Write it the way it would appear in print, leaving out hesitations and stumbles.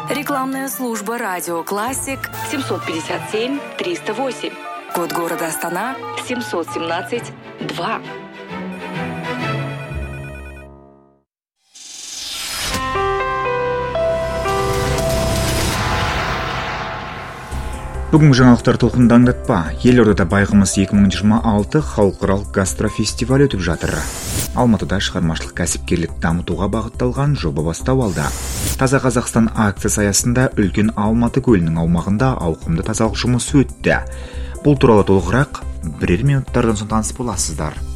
Рекламная служба «Радио Классик» 757-308. Код города Астана 717-2. Бүгінгі жаңалықтар толқынды аңдатпа. Елордада байқымыз 2026 халықаралық гастрофестиваль өтіп жатыр. Алматыда шығармашылық кәсіпкерлік дамытуға бағытталған жоба бастау алды. Таза Қазақстан акциясы аясында үлкен Алматы көлінің аумағында ауқымды тазалық жұмысы өтті. Бұл туралы толығырақ бірер минуттардан соң таныс боласыздар.